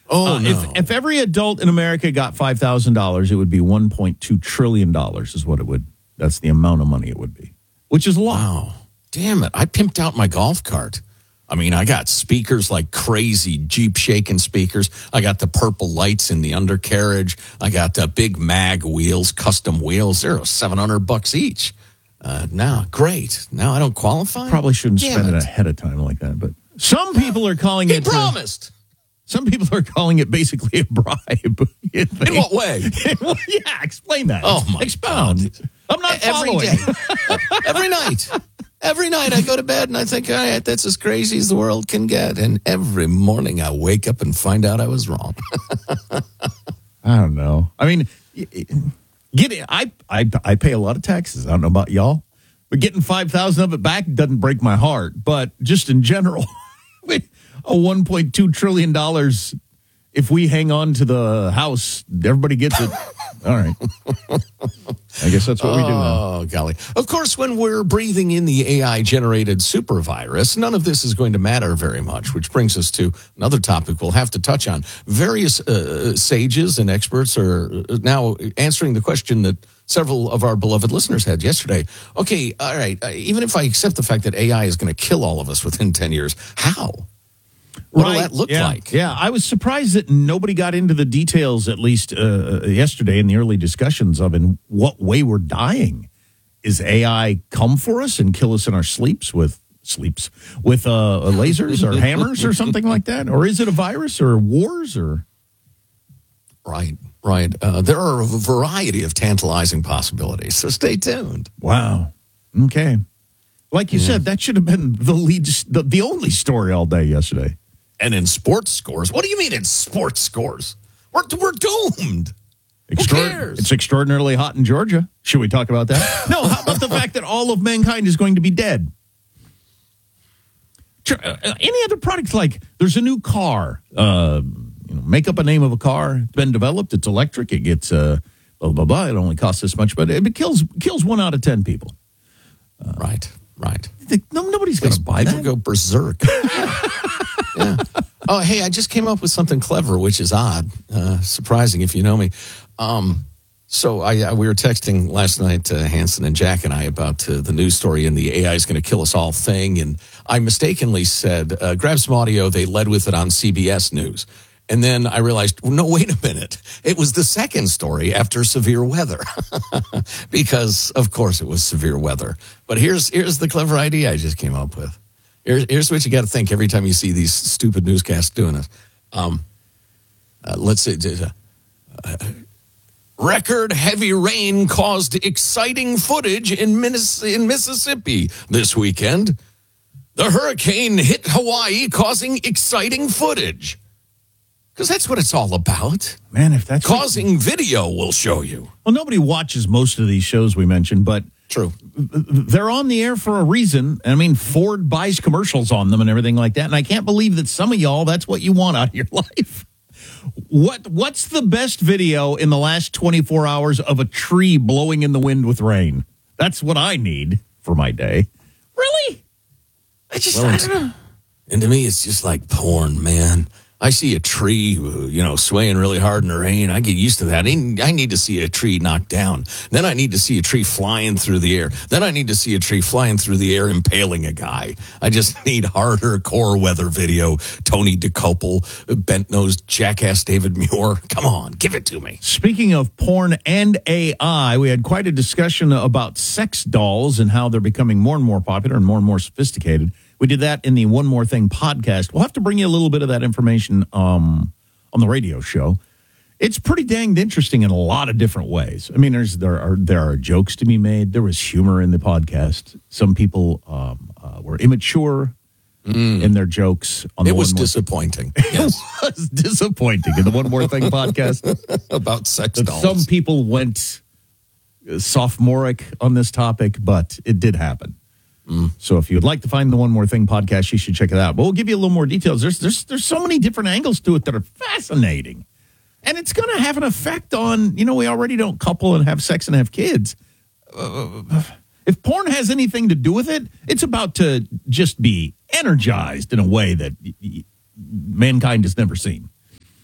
Oh, no. If every adult in America got $5,000, it would be $1.2 trillion is what it would. That's the amount of money it would be, which is a lot. Wow. Damn it. I pimped out my golf cart. I mean, I got speakers like crazy, Jeep shaking speakers. I got the purple lights in the undercarriage. I got the big mag wheels, custom wheels. They're $700 each. Now, great. Now I don't qualify? Probably shouldn't spend it ahead of time like that, but some people are calling it... He promised. Some people are calling it basically a bribe. In what way? Well, yeah, explain that. Oh, my Expound. God. I'm not Every following. day. Every night. Every night I go to bed and I think, all right, that's as crazy as the world can get. And every morning I wake up and find out I was wrong. I don't know. I mean, I pay a lot of taxes. I don't know about y'all, but getting 5,000 of it back doesn't break my heart. But just in general, a $1.2 trillion, if we hang on to the house, everybody gets it. All right. I guess that's what we do now. Oh, golly. Of course, when we're breathing in the AI-generated super virus, none of this is going to matter very much, which brings us to another topic we'll have to touch on. Various sages and experts are now answering the question that several of our beloved listeners had yesterday. Okay, all right, even if I accept the fact that AI is going to kill all of us within 10 years, how? What will that look like? Yeah, I was surprised that nobody got into the details, at least yesterday in the early discussions of in what way we're dying. Is AI come for us and kill us in our sleeps with lasers or hammers or something like that? Or is it a virus or wars or? Right. There are a variety of tantalizing possibilities, so stay tuned. Wow. Okay. Like you said, that should have been the only story all day yesterday. And in sports scores, what do you mean in sports scores? We're doomed. Who cares? It's extraordinarily hot in Georgia. Should we talk about that? No, how about the fact that all of mankind is going to be dead? Any other products, like there's a new car, make up a name of a car. It's been developed. It's electric. It gets blah, blah, blah. It only costs this much, but it kills 1 out of 10 people. Right. Nobody's going to buy that. People go berserk. Yeah. Oh, hey, I just came up with something clever, which is odd, surprising if you know me. So we were texting last night, Hanson and Jack and I, about the news story and the AI is going to kill us all thing. And I mistakenly said, grab some audio. They led with it on CBS News. And then I realized, no, wait a minute. It was the second story after severe weather. Because, of course, it was severe weather. But here's the clever idea I just came up with. Here's what you got to think every time you see these stupid newscasts doing it. Let's say, record heavy rain caused exciting footage in Mississippi this weekend. The hurricane hit Hawaii, causing exciting footage. Because that's what it's all about. Man, if that's causing video will show you. Well, nobody watches most of these shows we mentioned, but true, they're on the air for a reason. I mean, Ford buys commercials on them and everything like that. And I can't believe that some of y'all, that's what you want out of your life. What's the best video in the last 24 hours of a tree blowing in the wind with rain? That's what I need for my day. Really? I don't know. And to me, it's just like porn, man. I see a tree, swaying really hard in the rain. I get used to that. I need to see a tree knocked down. Then I need to see a tree flying through the air. Then I need to see a tree flying through the air impaling a guy. I just need harder core weather video. Tony DeCopel, bent-nosed jackass David Muir. Come on, give it to me. Speaking of porn and AI, we had quite a discussion about sex dolls and how they're becoming more and more popular and more sophisticated. We did that in the One More Thing podcast. We'll have to bring you a little bit of that information on the radio show. It's pretty danged interesting in a lot of different ways. I mean, there are jokes to be made. There was humor in the podcast. Some people were immature in their jokes. It was disappointing. Yes. It was disappointing in the One More Thing podcast. About sex dolls. Some people went sophomoric on this topic, but it did happen. So if you'd like to find the One More Thing podcast, you should check it out. But we'll give you a little more details. There's so many different angles to it that are fascinating. And it's going to have an effect on, we already don't couple and have sex and have kids. If porn has anything to do with it, it's about to just be energized in a way that mankind has never seen.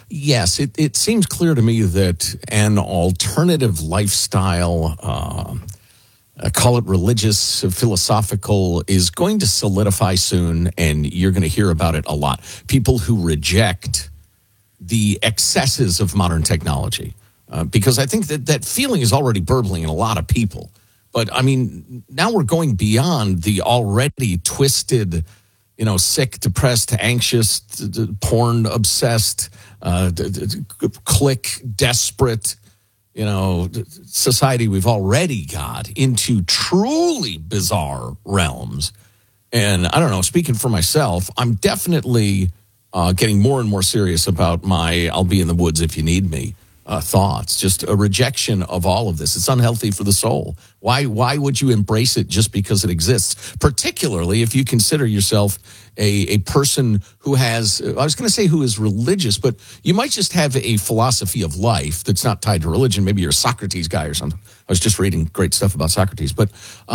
Yes, it seems clear to me that an alternative lifestyle, call it religious, philosophical, is going to solidify soon, and you're going to hear about it a lot. People who reject the excesses of modern technology, because I think that feeling is already burbling in a lot of people. But, I mean, now we're going beyond the already twisted, sick, depressed, anxious, porn-obsessed, click, desperate, society we've already got into truly bizarre realms. And I don't know, speaking for myself, I'm definitely getting more and more serious about my I'll be in the woods if you need me thoughts. Just a rejection of all of this. It's unhealthy for the soul. Why would you embrace it just because it exists? Particularly if you consider yourself a person who has, I was going to say who is religious, but you might just have a philosophy of life that's not tied to religion. Maybe you're a Socrates guy or something. I was just reading great stuff about Socrates. But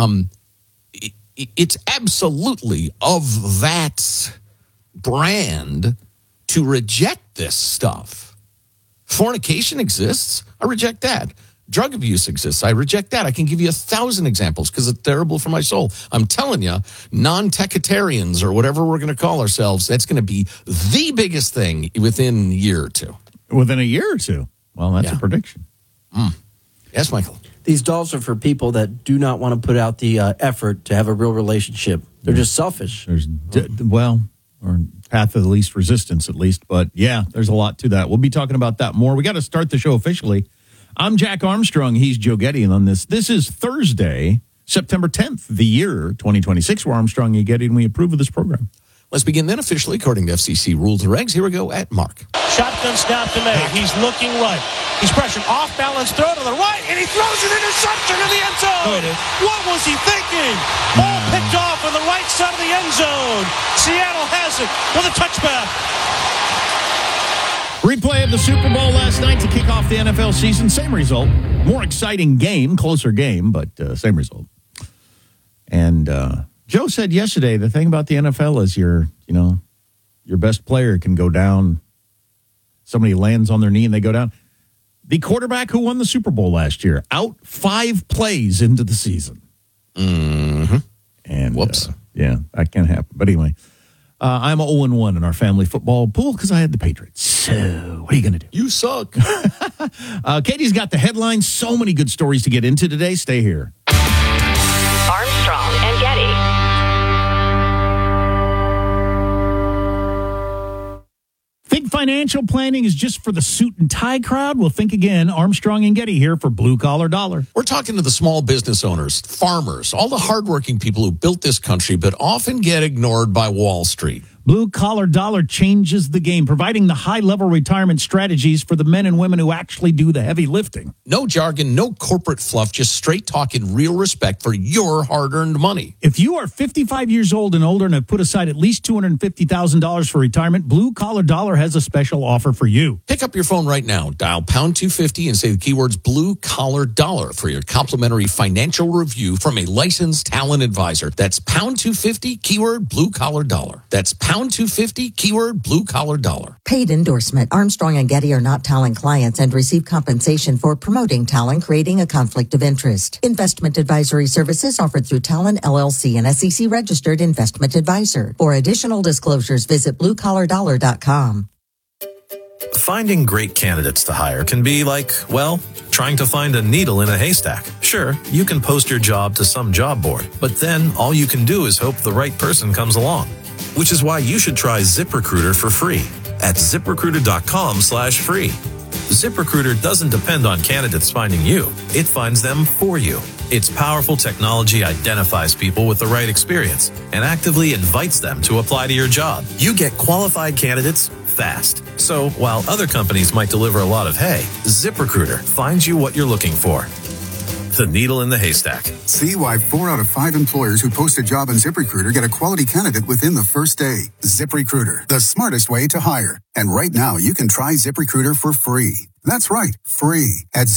it's absolutely of that brand to reject this stuff. Fornication exists. I reject that. Drug abuse exists. I reject that. I can give you 1,000 examples because it's terrible for my soul. I'm telling you, non-techitarians or whatever we're going to call ourselves, that's going to be the biggest thing within a year or two. Within a year or two? Well, that's a prediction. Yes, Michael. These dolls are for people that do not want to put out the effort to have a real relationship. They're just selfish. Or path of the least resistance, at least. But yeah, there's a lot to that. We'll be talking about that more. We got to start the show officially. I'm Jack Armstrong. He's Joe Getty on this. This is Thursday, September 10th, the year 2026. We're Armstrong and Getty, and we approve of this program. Let's begin then officially according to FCC rules and regs. Here we go at Mark. Shotgun snap to May. He's looking right. He's pressuring. Off balance throw to the right, and he throws an interception in the end zone. What was he thinking? Ball picked off on the right side of the end zone. Seattle has it with a touchback. Replay of the Super Bowl last night to kick off the NFL season. Same result. More exciting game, closer game, but same result. And Joe said yesterday, the thing about the NFL is your best player can go down. Somebody lands on their knee and they go down. The quarterback who won the Super Bowl last year, out 5 plays into the season. Mm-hmm. And whoops. That can't happen. But anyway, I'm 0-1 in our family football pool because I had the Patriots. So what are you going to do? You suck. Katie's got the headlines. So many good stories to get into today. Stay here. Armstrong and Getty. Think financial planning is just for the suit and tie crowd? Well, think again. Armstrong and Getty here for Blue Collar Dollar. We're talking to the small business owners, farmers, all the hardworking people who built this country but often get ignored by Wall Street. Blue Collar Dollar changes the game, providing the high-level retirement strategies for the men and women who actually do the heavy lifting. No jargon, no corporate fluff, just straight talk and real respect for your hard-earned money. If you are 55 years old and older and have put aside at least $250,000 for retirement, Blue Collar Dollar has a special offer for you. Pick up your phone right now, dial pound 250 and say the keywords Blue Collar Dollar for your complimentary financial review from a licensed talent advisor. That's pound 250, keyword Blue Collar Dollar. That's pound 250, keyword Blue Collar Dollar. Paid endorsement. Armstrong and Getty are not Talon clients and receive compensation for promoting Talon, creating a conflict of interest. Investment advisory services offered through Talon LLC, an SEC registered investment advisor. For additional disclosures, visit bluecollardollar.com. Finding great candidates to hire can be like, well, trying to find a needle in a haystack. Sure, you can post your job to some job board, but then all you can do is hope the right person comes along. Which is why you should try ZipRecruiter for free at ZipRecruiter.com/free. ZipRecruiter doesn't depend on candidates finding you. It finds them for you. Its powerful technology identifies people with the right experience and actively invites them to apply to your job. You get qualified candidates fast. So while other companies might deliver a lot of hay, ZipRecruiter finds you what you're looking for. The needle in the haystack. See why 4 out of 5 employers who post a job on ZipRecruiter get a quality candidate within the first day. ZipRecruiter, the smartest way to hire. And right now, you can try ZipRecruiter for free. That's right, free at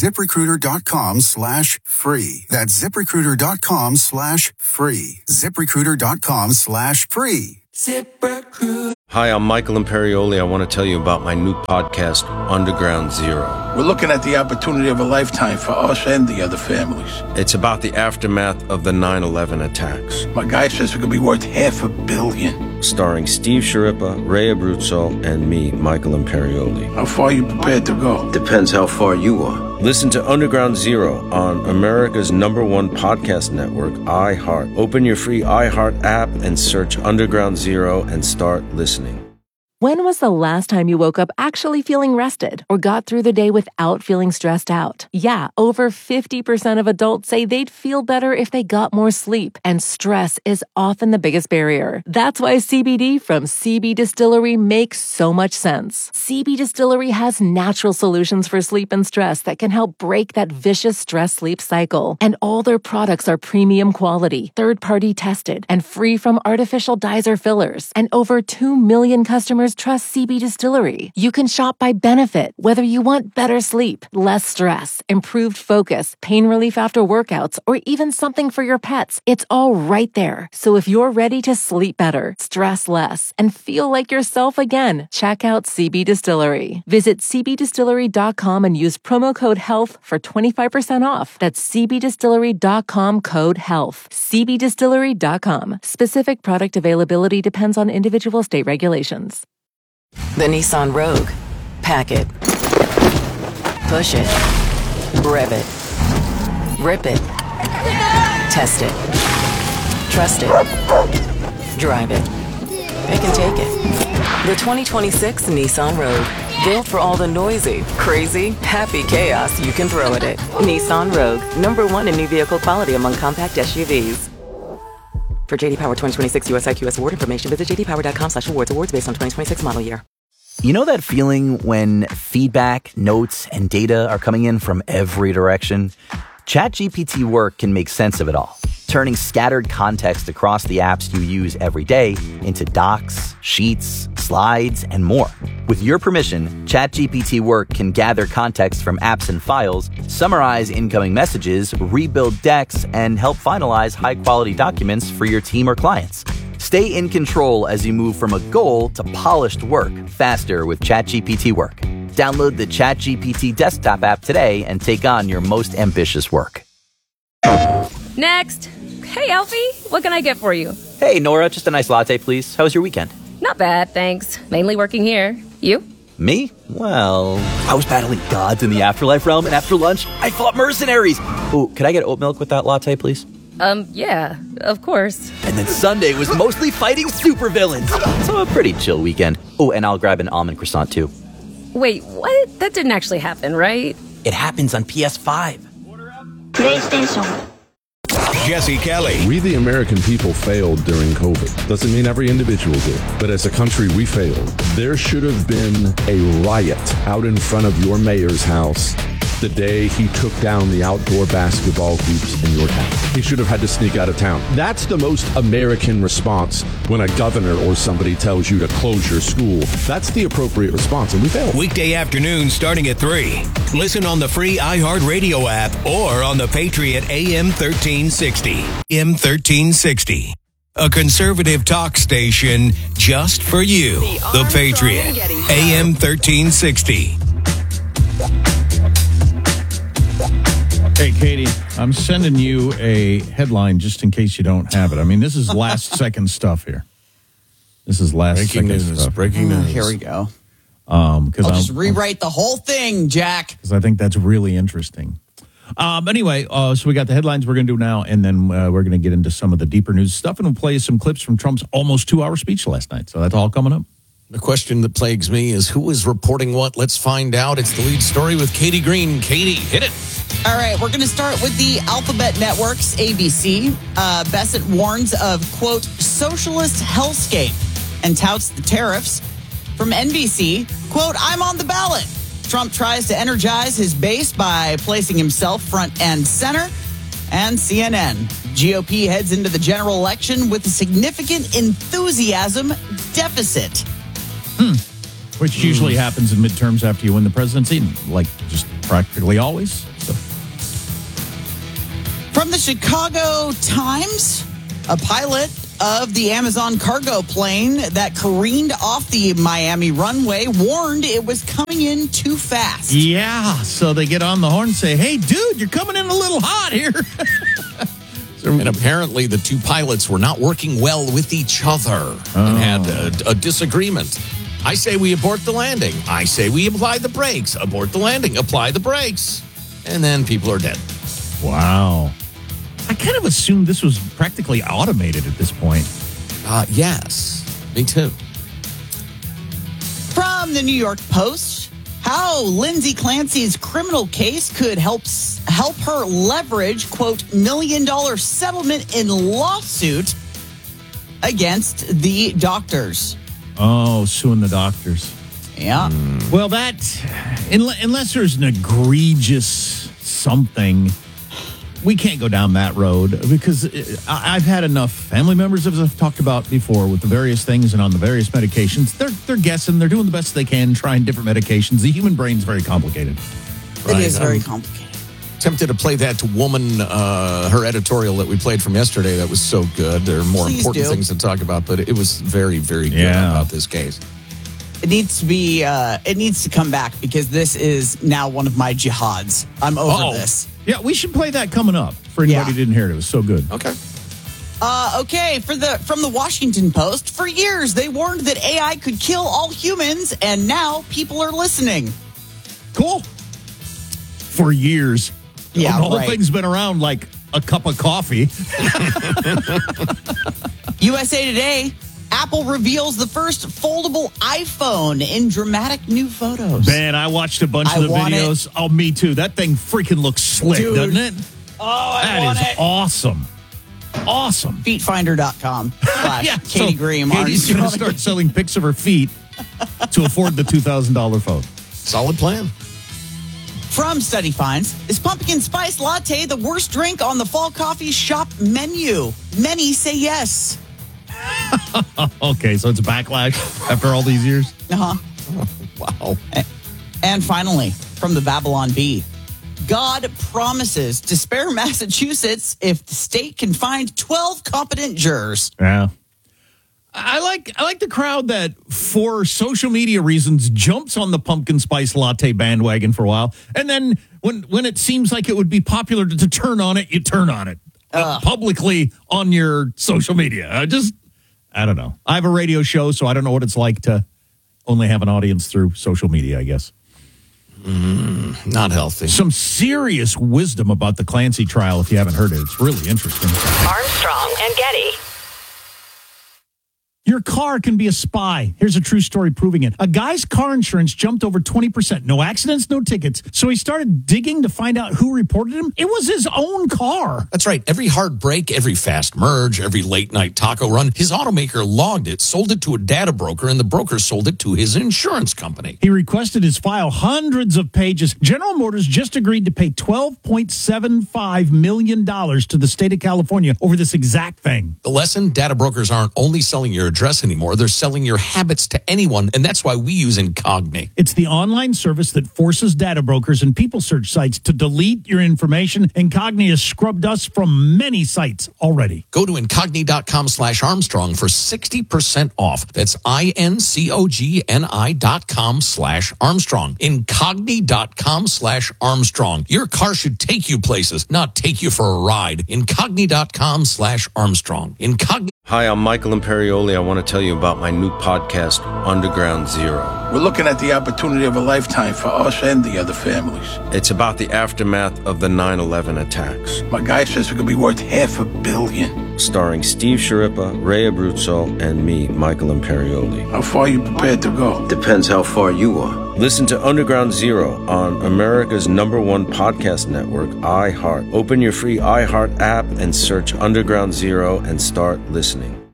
ZipRecruiter.com/free. That's ZipRecruiter.com/free. ZipRecruiter.com/free. ZipRecruiter. Hi, I'm Michael Imperioli. I want to tell you about my new podcast, Underground Zero. We're looking at the opportunity of a lifetime for us and the other families. It's about the aftermath of the 9/11 attacks. My guy says it could be worth $500 million. Starring Steve Sciarippa, Ray Abruzzo, and me, Michael Imperioli. How far are you prepared to go? Depends how far you are. Listen to Underground Zero on America's #1 podcast network, iHeart. Open your free iHeart app and search Underground Zero and start listening. When was the last time you woke up actually feeling rested or got through the day without feeling stressed out? Yeah, over 50% of adults say they'd feel better if they got more sleep, and stress is often the biggest barrier. That's why CBD from CB Distillery makes so much sense. CB Distillery has natural solutions for sleep and stress that can help break that vicious stress-sleep cycle. And all their products are premium quality, third-party tested, and free from artificial dyes or fillers. And over 2 million customers trust CB Distillery. You can shop by benefit, whether you want better sleep, less stress, improved focus, pain relief after workouts, or even something for your pets. It's all right there. So if you're ready to sleep better, stress less, and feel like yourself again, check out CB Distillery. Visit cbdistillery.com and use promo code HEALTH for 25% off. That's cbdistillery.com, code HEALTH. cbdistillery.com. Specific product availability depends on individual state regulations. The Nissan Rogue. Pack it. Push it. Rev it. Rip it. Test it. Trust it. Drive it. It can take it. The 2026 Nissan Rogue. Built for all the noisy, crazy, happy chaos you can throw at it. Nissan Rogue. #1 in new vehicle quality among compact SUVs. For JD Power 2026 US IQS award information, visit jdpower.com/awards. Awards based on 2026 model year. You know that feeling when feedback, notes, and data are coming in from every direction? ChatGPT Work can make sense of it all, turning scattered context across the apps you use every day into docs, sheets, slides, and more. With your permission, ChatGPT Work can gather context from apps and files, summarize incoming messages, rebuild decks, and help finalize high-quality documents for your team or clients. Stay in control as you move from a goal to polished work faster with ChatGPT Work. Download the ChatGPT desktop app today and take on your most ambitious work. Next. Hey, Alfie, what can I get for you? Hey, Nora, just a nice latte, please. How was your weekend? Not bad, thanks. Mainly working here. You? Me? Well, I was battling gods in the afterlife realm, and after lunch, I fought mercenaries. Ooh, could I get oat milk with that latte, please? Yeah, of course. And then Sunday was mostly fighting supervillains. So a pretty chill weekend. Oh, and I'll grab an almond croissant, too. Wait, what? That didn't actually happen, right? It happens on PS5. PlayStation. Jesse Kelly. We, the American people, failed during COVID. Doesn't mean every individual did, but as a country, we failed. There should have been a riot out in front of your mayor's house the day he took down the outdoor basketball hoops in your town. He should have had to sneak out of town. That's the most American response when a governor or somebody tells you to close your school. That's the appropriate response, and we failed. Weekday afternoon starting at 3. Listen on the free iHeartRadio app or on the Patriot AM 1360. M1360. A conservative talk station just for you. The Patriot. AM 1360. Hey, Katie, I'm sending you a headline just in case you don't have it. I mean, this is last second stuff here. This is last breaking second news. stuff. Breaking news. Here we go. I'll just rewrite the whole thing, Jack. Because I think that's really interesting. Anyway, so we got the headlines we're going to do now, and then we're going to get into some of the deeper news stuff, and we'll play some clips from Trump's almost 2-hour speech last night. So that's all coming up. The question that plagues me is who is reporting what? Let's find out. It's the lead story with Katie Green. Katie, hit it. All right, we're going to start with the Alphabet Network's ABC. Bassett warns of, quote, socialist hellscape and touts the tariffs. From NBC, quote, I'm on the ballot. Trump tries to energize his base by placing himself front and center. And CNN, GOP heads into the general election with a significant enthusiasm deficit. Which usually happens in midterms after you win the presidency, like just practically always. So. From the Chicago Times, a pilot of the Amazon cargo plane that careened off the Miami runway warned it was coming in too fast. Yeah, so they get on the horn and say, hey, dude, you're coming in a little hot here. And apparently the two pilots were not working well with each other and had a disagreement. I say we abort the landing. I say we apply the brakes. Abort the landing. Apply the brakes. And then people are dead. Wow. I kind of assumed this was practically automated at this point. Yes, me too. From the New York Post, how Lindsay Clancy's criminal case could help her leverage, quote, $1 million settlement in lawsuit against the doctors. Oh, suing the doctors. Yeah. Well, that, unless there's an egregious something, we can't go down that road because I've had enough family members, as I've talked about before, with the various things and on the various medications. They're guessing. They're doing the best they can, trying different medications. The human brain's very complicated. It is very complicated. Tempted to play that woman, her editorial that we played from yesterday. That was so good. There are more important things to talk about, but it was very, very good about this case. It needs to be. It needs to come back because this is now one of my jihads. I'm over this. Yeah, we should play that coming up for anybody who didn't hear it. It was so good. Okay. Okay. From the Washington Post, for years they warned that AI could kill all humans, and now people are listening. Cool. For years. Yeah, the whole thing's been around like a cup of coffee. USA Today. Apple reveals the first foldable iPhone in dramatic new photos. Man, I watched a bunch of the videos. Oh, me too. That thing freaking looks slick, doesn't it? Oh, that is awesome. Awesome. Feetfinder.com / Katie Green. Katie's going to start selling pics of her feet to afford the $2,000 phone. Solid plan. From Study Finds, is pumpkin spice latte the worst drink on the fall coffee shop menu? Many say yes. Okay, so it's a backlash after all these years? Uh-huh. Wow. And finally, from the Babylon Bee, God promises to spare Massachusetts if the state can find 12 competent jurors. Yeah. I like the crowd that, for social media reasons, jumps on the pumpkin spice latte bandwagon for a while, and then when it seems like it would be popular to turn on it, you turn on it publicly on your social media. I don't know. I have a radio show, so I don't know what it's like to only have an audience through social media, I guess. Not healthy. Some serious wisdom about the Clancy trial, if you haven't heard it. It's really interesting. Armstrong and Getty. Your car can be a spy. Here's a true story proving it. A guy's car insurance jumped over 20%. No accidents, no tickets. So he started digging to find out who reported him. It was his own car. That's right. Every hard break, every fast merge, every late night taco run, his automaker logged it, sold it to a data broker, and the broker sold it to his insurance company. He requested his file hundreds of pages. General Motors just agreed to pay $12.75 million to the state of California over this exact thing. The lesson, data brokers aren't only selling your address anymore. They're selling your habits to anyone, and that's why we use Incogni. It's the online service that forces data brokers and people search sites to delete your information. Incogni has scrubbed us from many sites already. Go to Incogni.com/Armstrong for 60% off. That's INCOGNI.com/Armstrong. Incogni.com/Armstrong. Your car should take you places, not take you for a ride. Incogni.com/Armstrong. Incogni. Hi, I'm Michael Imperioli. I want to tell you about my new podcast, Underground Zero. We're looking at the opportunity of a lifetime for us and the other families. It's about the aftermath of the 9/11 attacks. My guy says it could be worth $500 million. Starring Steve Sciarippa, Ray Abruzzo, and me, Michael Imperioli. How far are you prepared to go? Depends how far you are. Listen to Underground Zero on America's #1 podcast network, iHeart. Open your free iHeart app and search Underground Zero and start listening.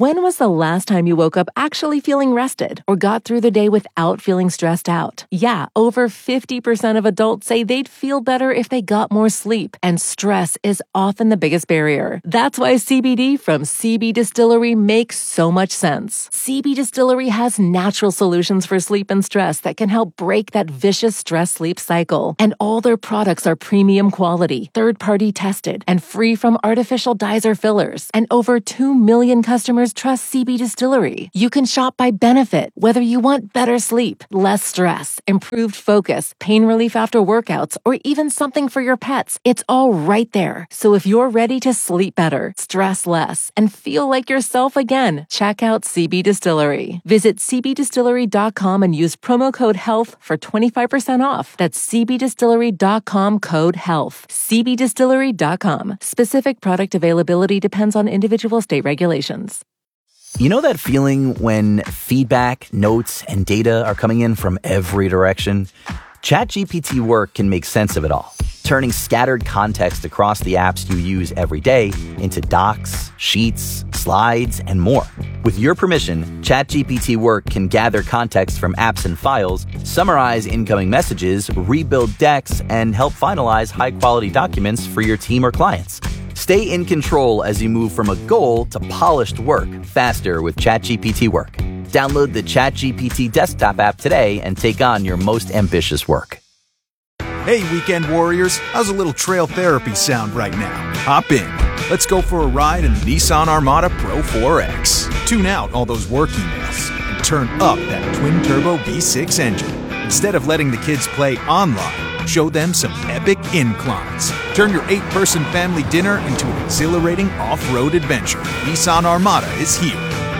When was the last time you woke up actually feeling rested or got through the day without feeling stressed out? Yeah, over 50% of adults say they'd feel better if they got more sleep, and stress is often the biggest barrier. That's why CBD from CB Distillery makes so much sense. CB Distillery has natural solutions for sleep and stress that can help break that vicious stress-sleep cycle. And all their products are premium quality, third-party tested, and free from artificial dyes or fillers. And over 2 million customers trust CB Distillery. You can shop by benefit, whether you want better sleep, less stress, improved focus, pain relief after workouts, or even something for your pets. It's all right there. So if you're ready to sleep better, stress less, and feel like yourself again, check out CB Distillery. Visit cbdistillery.com and use promo code HEALTH for 25% off. That's cbdistillery.com code HEALTH. cbdistillery.com. Specific product availability depends on individual state regulations. You know that feeling when feedback, notes, and data are coming in from every direction? ChatGPT Work can make sense of it all, turning scattered context across the apps you use every day into docs, sheets, slides, and more. With your permission, ChatGPT Work can gather context from apps and files, summarize incoming messages, rebuild decks, and help finalize high-quality documents for your team or clients. Stay in control as you move from a goal to polished work faster with ChatGPT Work. Download the ChatGPT desktop app today and take on your most ambitious work. Hey, weekend warriors, how's a little trail therapy sound right now? Hop in. Let's go for a ride in the Nissan Armada Pro 4X. Tune out all those work emails and turn up that twin-turbo V6 engine. Instead of letting the kids play online, show them some epic inclines. Turn your 8-person family dinner into an exhilarating off-road adventure. Nissan Armada is here.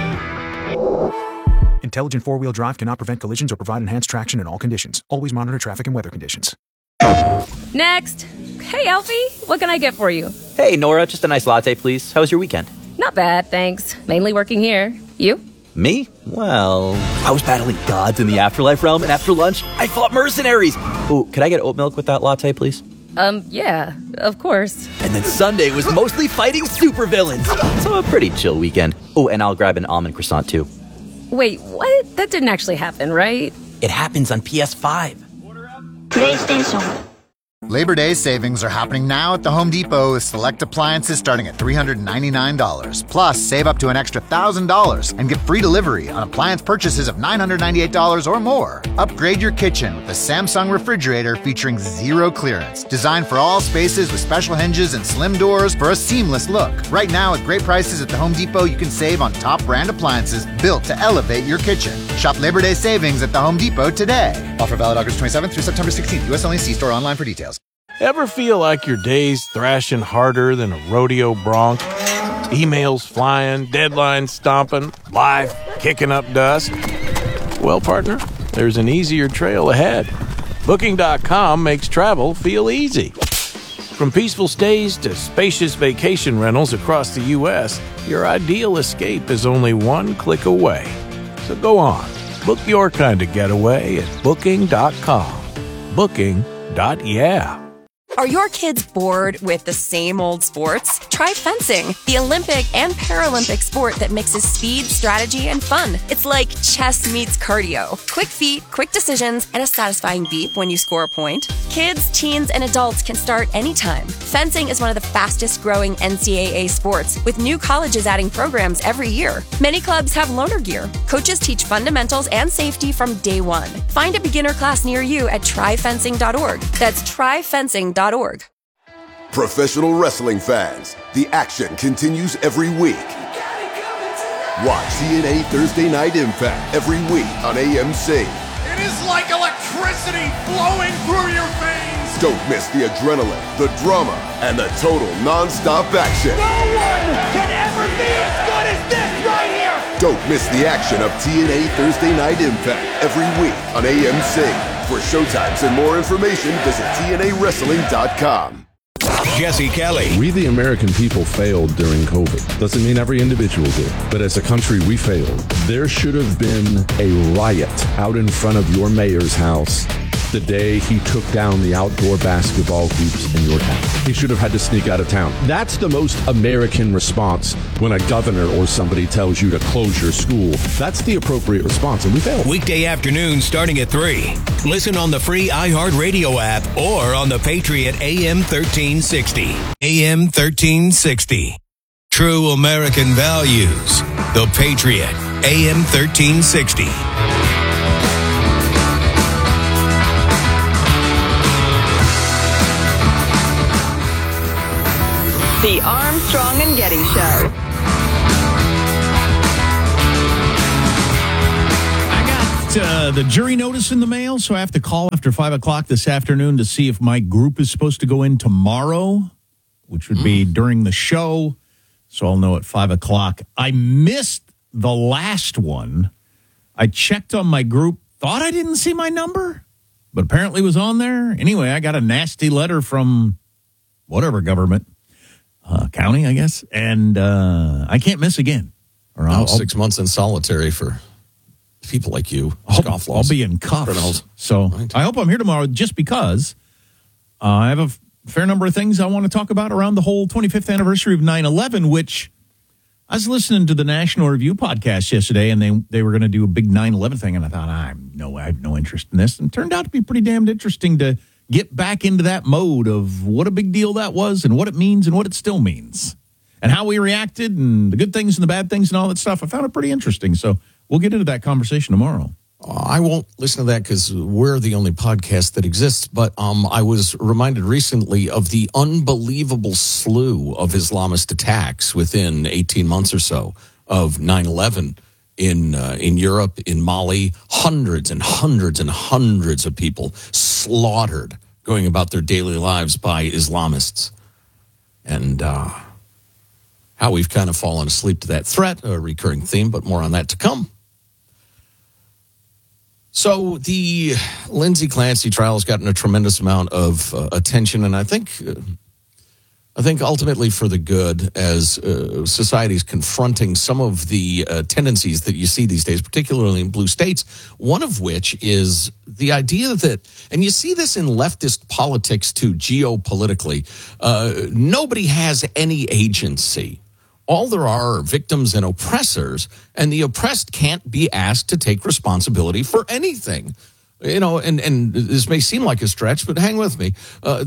Intelligent four-wheel drive cannot prevent collisions or provide enhanced traction in all conditions. Always monitor traffic and weather conditions. Next. Hey, Alfie, what can I get for you? Hey, Nora, just a nice latte, please. How was your weekend? Not bad, thanks. Mainly working here. You? Me? Well, I was battling gods in the afterlife realm, and after lunch, I fought mercenaries. Oh, could I get oat milk with that latte, please? Yeah, of course. And then Sunday was mostly fighting supervillains. So a pretty chill weekend. Oh, and I'll grab an almond croissant, too. Wait, what? That didn't actually happen, right? It happens on PS5. PlayStation. Labor Day savings are happening now at the Home Depot with select appliances starting at $399. Plus, save up to an extra $1,000 and get free delivery on appliance purchases of $998 or more. Upgrade your kitchen with the Samsung refrigerator featuring zero clearance. Designed for all spaces with special hinges and slim doors for a seamless look. Right now, with great prices at the Home Depot, you can save on top brand appliances built to elevate your kitchen. Shop Labor Day savings at the Home Depot today. Offer valid August 27th through September 16th. U.S. only. See store online for details. Ever feel like your day's thrashing harder than a rodeo bronc? Emails flying, deadlines stomping, life kicking up dust? Well, partner, there's an easier trail ahead. Booking.com makes travel feel easy. From peaceful stays to spacious vacation rentals across the U.S., your ideal escape is only one click away. So go on, book your kind of getaway at Booking.com. Booking.yeah. Are your kids bored with the same old sports? Try fencing, the Olympic and Paralympic sport that mixes speed, strategy, and fun. It's like chess meets cardio. Quick feet, quick decisions, and a satisfying beep when you score a point. Kids, teens, and adults can start anytime. Fencing is one of the fastest growing NCAA sports, with new colleges adding programs every year. Many clubs have loaner gear. Coaches teach fundamentals and safety from day one. Find a beginner class near you at tryfencing.org. That's tryfencing.org. Professional wrestling fans, the action continues every week. Watch TNA Thursday Night Impact every week on AMC. It is like electricity flowing through your veins. Don't miss the adrenaline, the drama, and the total non-stop action. No one can ever be as good as this right here. Don't miss the action of TNA Thursday Night Impact every week on AMC. For showtimes and more information, visit TNAWrestling.com. Jesse Kelly. We, the American people, failed during COVID. Doesn't mean every individual did, but as a country, we failed. There should have been a riot out in front of your mayor's house the day he took down the outdoor basketball hoops in your town. He should have had to sneak out of town. That's the most American response when a governor or somebody tells you to close your school. That's the appropriate response, and we failed. Weekday afternoon starting at 3. Listen on the free iHeartRadio app or on the Patriot AM 1360. AM 1360. True American values. The Patriot AM 1360. The Armstrong and Getty Show. The jury notice in the mail, so I have to call after 5 o'clock this afternoon to see if my group is supposed to go in tomorrow, which would be during the show, so I'll know at 5 o'clock. I missed the last one. I checked on my group, thought I didn't see my number, but apparently it was on there. Anyway, I got a nasty letter from whatever government, county, I guess, and I can't miss again. Or I'll 6 months in solitary for people like you. I'll be in cuffs. Criminals. So right. I hope I'm here tomorrow just because I have a fair number of things I want to talk about around the whole 25th anniversary of 9/11, which I was listening to the National Review podcast yesterday, and they were going to do a big 9/11 thing, and I thought, I have no interest in this. And it turned out to be pretty damned interesting to get back into that mode of what a big deal that was and what it means and what it still means and how we reacted and the good things and the bad things and all that stuff. I found it pretty interesting. So we'll get into that conversation tomorrow. I won't listen to that because we're the only podcast that exists. But I was reminded recently of the unbelievable slew of Islamist attacks within 18 months or so of 9/11 in Europe, in Mali. Hundreds and hundreds and hundreds of people slaughtered going about their daily lives by Islamists. And how we've kind of fallen asleep to that threat, a recurring theme, but more on that to come. So the Lindsay Clancy trial has gotten a tremendous amount of attention, and I think ultimately for the good as society is confronting some of the tendencies that you see these days, particularly in blue states, one of which is the idea that, and you see this in leftist politics too, geopolitically, nobody has any agency. All there are victims and oppressors, and the oppressed can't be asked to take responsibility for anything. You know, and this may seem like a stretch, but hang with me.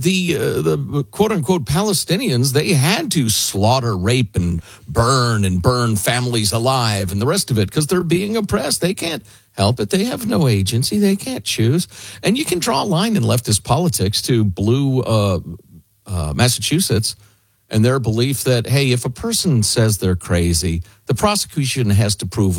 The quote-unquote Palestinians, they had to slaughter, rape, and burn families alive and the rest of it because they're being oppressed. They can't help it. They have no agency. They can't choose. And you can draw a line in leftist politics to blue Massachusetts and their belief that, hey, if a person says they're crazy, the prosecution has to prove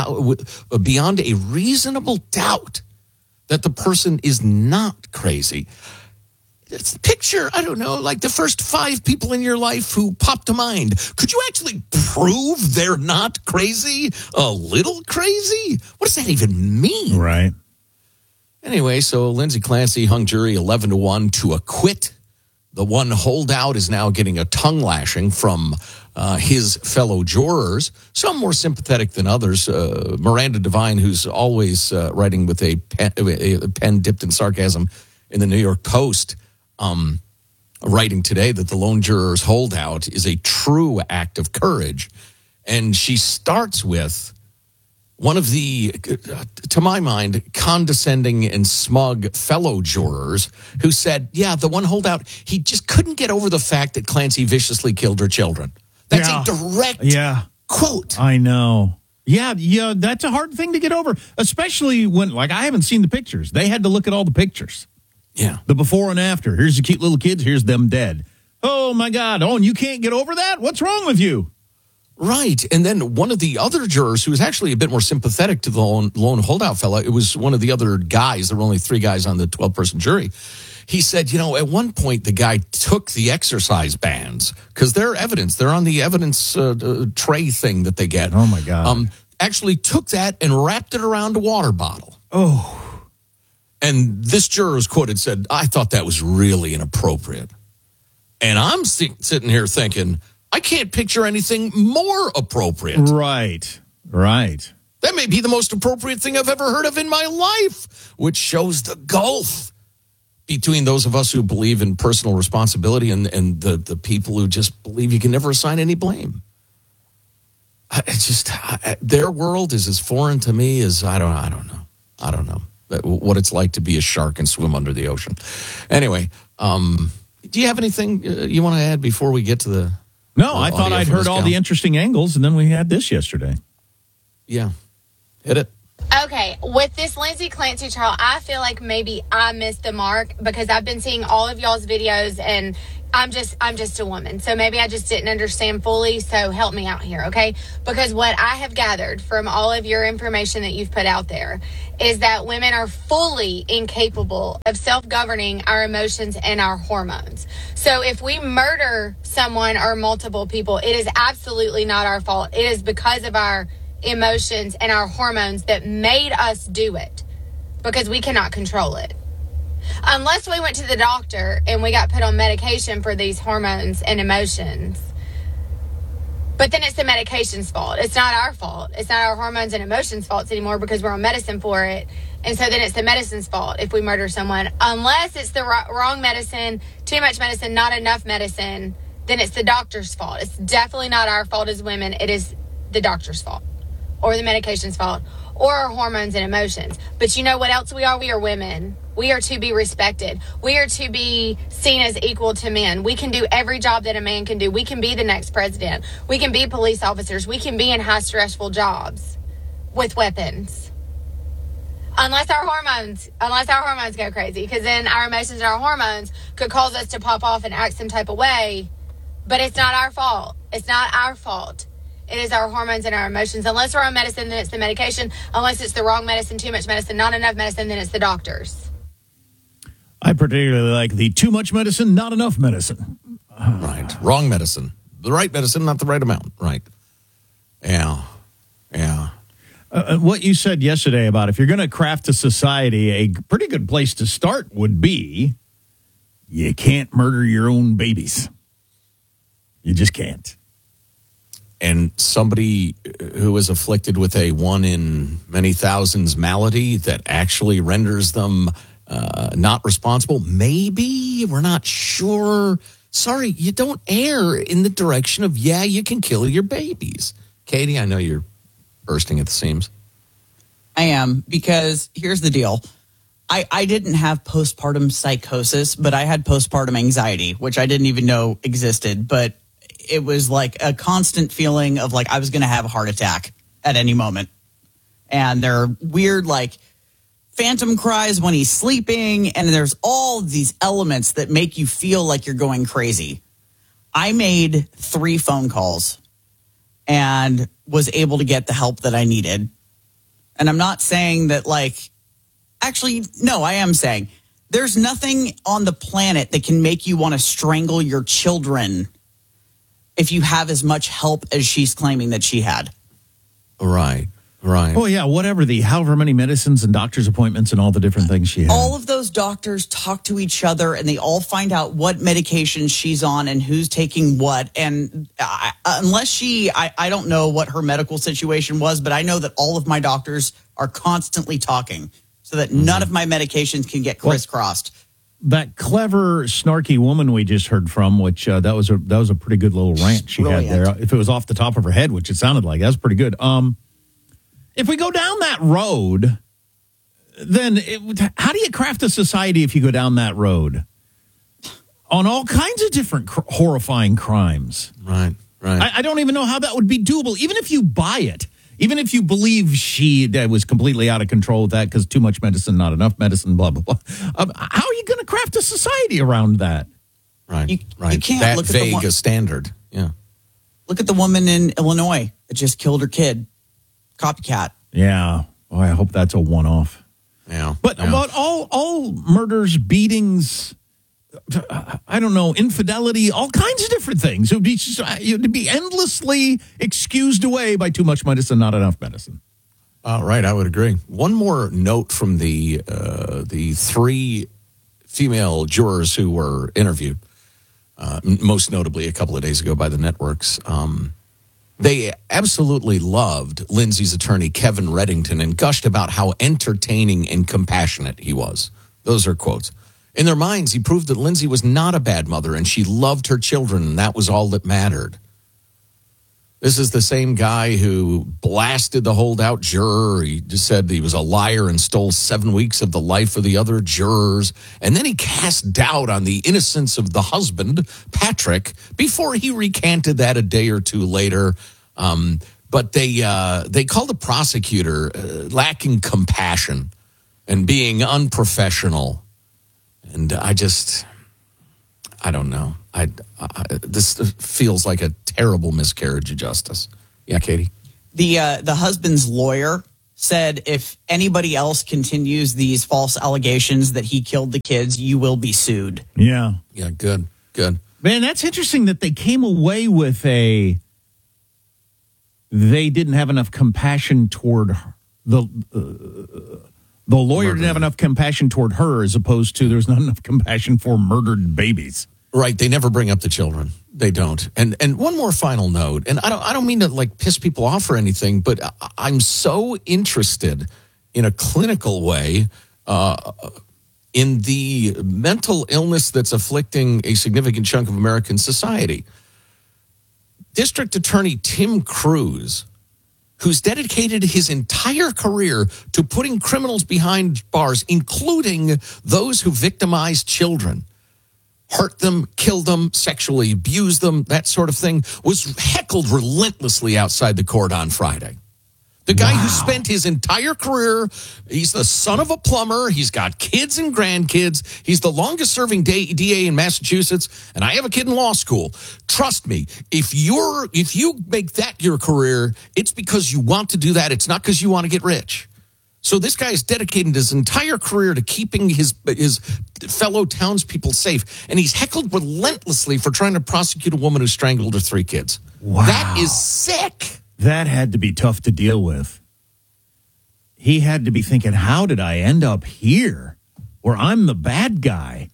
beyond a reasonable doubt that the person is not crazy. It's picture, I don't know, like the first 5 people in your life who pop to mind. Could you actually prove they're not crazy? A little crazy? What does that even mean? Right. Anyway, so Lindsay Clancy hung jury 11-1 to acquit. The one holdout is now getting a tongue lashing from his fellow jurors, some more sympathetic than others. Miranda Devine, who's always writing with a pen dipped in sarcasm in the New York Post, writing today that the lone juror's holdout is a true act of courage. And she starts with one of the, to my mind, condescending and smug fellow jurors who said, yeah, the one holdout, he just couldn't get over the fact that Clancy viciously killed her children. That's a direct quote. I know. Yeah, that's a hard thing to get over, especially when, like, I haven't seen the pictures. They had to look at all the pictures. Yeah. The before and after. Here's the cute little kids. Here's them dead. Oh, my God. Oh, and you can't get over that? What's wrong with you? Right. And then one of the other jurors who was actually a bit more sympathetic to the lone holdout fella, it was one of the other guys. There were only 3 guys on the 12-person jury. He said, you know, at one point the guy took the exercise bands because they're evidence. They're on the evidence tray thing that they get. Oh, my God. Actually took that and wrapped it around a water bottle. Oh. And this juror was quoted, said, I thought that was really inappropriate. And I'm sitting here thinking, I can't picture anything more appropriate. Right. That may be the most appropriate thing I've ever heard of in my life, which shows the gulf between those of us who believe in personal responsibility and the people who just believe you can never assign any blame. It's just their world is as foreign to me as I don't know what it's like to be a shark and swim under the ocean. Anyway, do you have anything you want to add before we get to the? No, I thought I'd heard all the interesting angles, and then we had this yesterday. Yeah, hit it. Okay, with this Lindsay Clancy trial, I feel like maybe I missed the mark because I've been seeing all of y'all's videos, and I'm just a woman, so maybe I just didn't understand fully. So help me out here, okay? Because what I have gathered from all of your information that you've put out there is that women are fully incapable of self-governing our emotions and our hormones. So if we murder someone or multiple people, it is absolutely not our fault. It is because of our emotions and our hormones that made us do it, because we cannot control it. Unless we went to the doctor and we got put on medication for these hormones and emotions. But then it's the medication's fault. It's not our fault. It's not our hormones and emotions' faults anymore because we're on medicine for it. And so then it's the medicine's fault if we murder someone. Unless it's the wrong medicine, too much medicine, not enough medicine, then it's the doctor's fault. It's definitely not our fault as women. It is the doctor's fault or the medication's fault or our hormones and emotions. But you know what else we are? We are women. We are to be respected. We are to be seen as equal to men. We can do every job that a man can do. We can be the next president. We can be police officers. We can be in high stressful jobs with weapons. Unless our hormones go crazy, because then our emotions and our hormones could cause us to pop off and act some type of way. But it's not our fault. It's not our fault. It is our hormones and our emotions. Unless we're on medicine, then it's the medication. Unless it's the wrong medicine, too much medicine, not enough medicine, then it's the doctors. I particularly like the too much medicine, not enough medicine. Right. Wrong medicine. The right medicine, not the right amount. Right. Yeah. What you said yesterday about if you're going to craft a society, a pretty good place to start would be you can't murder your own babies. You just can't. And somebody who is afflicted with a one in many thousands malady that actually renders them not responsible, maybe, we're not sure. Sorry, you don't err in the direction of, you can kill your babies. Katie, I know you're bursting at the seams. I am, because here's the deal. I didn't have postpartum psychosis, but I had postpartum anxiety, which I didn't even know existed. But it was like a constant feeling of like I was going to have a heart attack at any moment. And there are weird, like, phantom cries when he's sleeping. And there's all these elements that make you feel like you're going crazy. I made 3 phone calls and was able to get the help that I needed. And I'm not saying that, like, actually, no, I am saying there's nothing on the planet that can make you want to strangle your children if you have as much help as she's claiming that she had. Right. Oh, yeah, however many medicines and doctor's appointments and all the different things she had. All of those doctors talk to each other and they all find out what medication she's on and who's taking what. And unless I don't know what her medical situation was, but I know that all of my doctors are constantly talking so that none of my medications can get crisscrossed. That clever, snarky woman we just heard from, which that was a pretty good little rant she had there. If it was off the top of her head, which it sounded like, that's pretty good. If we go down that road, then how do you craft a society if you go down that road? On all kinds of different horrifying crimes. Right. I don't even know how that would be doable, even if you buy it. Even if you believe she was completely out of control with that because too much medicine, not enough medicine, blah, blah, blah. How are you going to craft a society around that? Right. You can't that look vague at a standard. Yeah. Look at the woman in Illinois that just killed her kid. Copycat. Yeah. Oh, I hope that's a one-off. Yeah. But about all murders, beatings, I don't know, infidelity, all kinds of different things. It would be endlessly excused away by too much medicine, not enough medicine. Right, I would agree. One more note from the 3 female jurors who were interviewed, most notably a couple of days ago by the networks. They absolutely loved Lindsay's attorney, Kevin Reddington, and gushed about how entertaining and compassionate he was. Those are quotes. In their minds, he proved that Lindsay was not a bad mother and she loved her children, and that was all that mattered. This is the same guy who blasted the holdout juror. He just said he was a liar and stole 7 weeks of the life of the other jurors. And then he cast doubt on the innocence of the husband, Patrick, before he recanted that a day or two later. But they called the prosecutor lacking compassion and being unprofessional. And I don't know. This feels like a terrible miscarriage of justice. Yeah, Katie? The husband's lawyer said if anybody else continues these false allegations that he killed the kids, you will be sued. Yeah. Yeah, good. Man, that's interesting that they came away with they didn't have enough compassion toward the lawyer didn't have enough compassion toward her, as opposed to there's not enough compassion for murdered babies. Right. They never bring up the children. They don't. And one more final note, and I don't mean to like piss people off or anything, but I'm so interested in a clinical way in the mental illness that's afflicting a significant chunk of American society. District Attorney Tim Cruz, who's dedicated his entire career to putting criminals behind bars, including those who victimize children, hurt them, killed them, sexually abused them, that sort of thing, was heckled relentlessly outside the court on Friday. The guy who spent his entire career, he's the son of a plumber, he's got kids and grandkids, he's the longest-serving DA in Massachusetts, and I have a kid in law school. Trust me, if you make that your career, it's because you want to do that. It's not because you want to get rich. So this guy is dedicating his entire career to keeping his fellow townspeople safe, and he's heckled relentlessly for trying to prosecute a woman who strangled her 3 kids. Wow. That is sick. That had to be tough to deal with. He had to be thinking, how did I end up here where I'm the bad guy?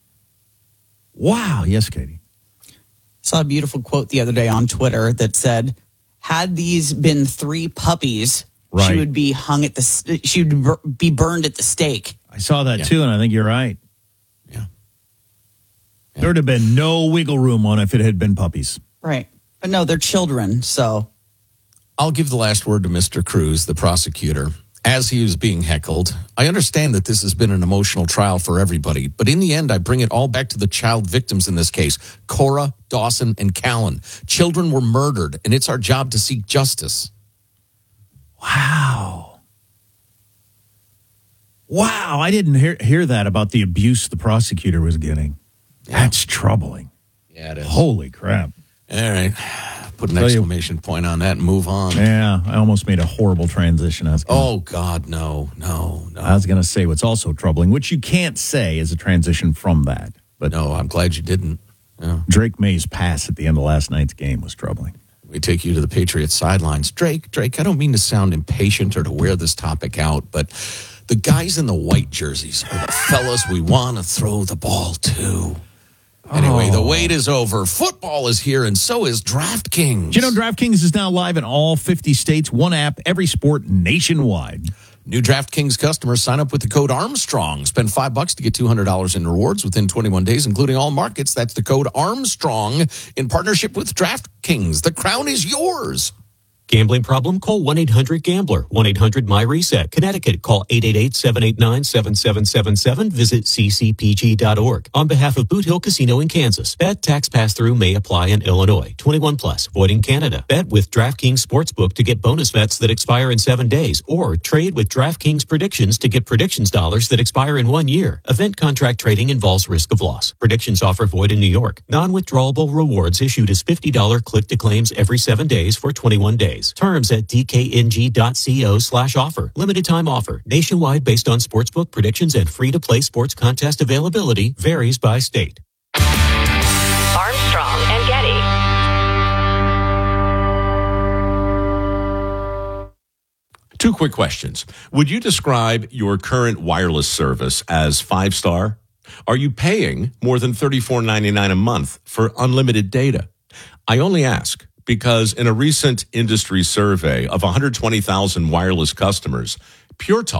Wow. Yes, Katie. Saw a beautiful quote the other day on Twitter that said, had these been 3 puppies, right, she would be hung at she would be burned at the stake. I saw that too, and I think you're right. Yeah. There'd have been no wiggle room on it if it had been puppies. Right. But no, they're children, so. I'll give the last word to Mr. Cruz, the prosecutor. As he was being heckled, I understand that this has been an emotional trial for everybody, but in the end, I bring it all back to the child victims in this case, Cora, Dawson, and Callan. Children were murdered, and it's our job to seek justice. Wow. Wow, I didn't hear that about the abuse the prosecutor was getting. Yeah. That's troubling. Yeah, it is. Holy crap. All right. Put an exclamation point on that and move on. Yeah, I almost made a horrible transition. Oh, God, no. I was going to say what's also troubling, which you can't say is a transition from that. But no, I'm glad you didn't. Yeah. Drake May's pass at the end of last night's game was troubling. We take you to the Patriots sidelines. Drake, I don't mean to sound impatient or to wear this topic out, but the guys in the white jerseys are the fellas we want to throw the ball to. Anyway, the wait is over. Football is here, and so is DraftKings. Do you know DraftKings is now live in all 50 states? One app, every sport nationwide. New DraftKings customers sign up with the code Armstrong. Spend $5 to get $200 in rewards within 21 days, including all markets. That's the code Armstrong in partnership with DraftKings. The crown is yours. Gambling problem? Call 1-800-GAMBLER. 1-800-MY-RESET. Connecticut, call 888-789-7777. Visit ccpg.org. On behalf of Boot Hill Casino in Kansas, bet tax pass-through may apply in Illinois. 21 plus, void in Canada. Bet with DraftKings Sportsbook to get bonus bets that expire in 7 days, or trade with DraftKings Predictions to get predictions dollars that expire in 1 year. Event contract trading involves risk of loss. Predictions offer void in New York. Non-withdrawable rewards issued as $50 click-to-claims every 7 days for 21 days. Terms at dkng.co/offer. Limited time offer. Nationwide based on sportsbook predictions and free-to-play sports contest availability. Varies by state. Armstrong and Getty. Two quick questions. Would you describe your current wireless service as 5-star? Are you paying more than $34.99 a month for unlimited data? I only ask because in a recent industry survey of 120,000 wireless customers, Pure Talk